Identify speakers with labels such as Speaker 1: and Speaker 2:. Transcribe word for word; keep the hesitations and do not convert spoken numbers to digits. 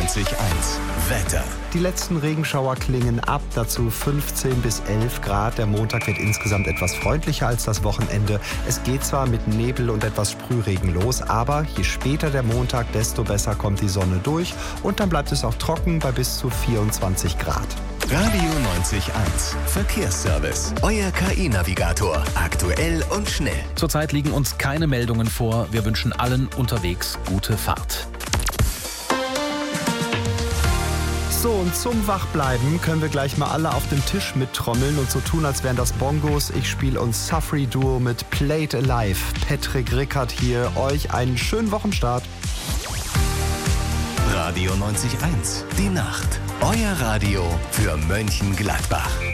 Speaker 1: neunzig Komma eins Wetter.
Speaker 2: Die letzten Regenschauer klingen ab, dazu fünfzehn bis elf Grad. Der Montag wird insgesamt etwas freundlicher als das Wochenende. Es geht zwar mit Nebel und etwas Sprühregen los, aber je später der Montag, desto besser kommt die Sonne durch und dann bleibt es auch trocken bei bis zu vierundzwanzig Grad.
Speaker 1: Radio neunzig Komma eins Verkehrsservice. Euer K I-Navigator. Aktuell und schnell.
Speaker 3: Zurzeit liegen uns keine Meldungen vor. Wir wünschen allen unterwegs gute Fahrt.
Speaker 2: So, und zum Wachbleiben können wir gleich mal alle auf dem Tisch mittrommeln und so tun, als wären das Bongos. Ich spiele uns Suffrey Duo mit Played Alive. Patrick Rickert hier. Euch einen schönen Wochenstart.
Speaker 1: Radio neunzig Komma eins. Die Nacht. Euer Radio für Mönchengladbach.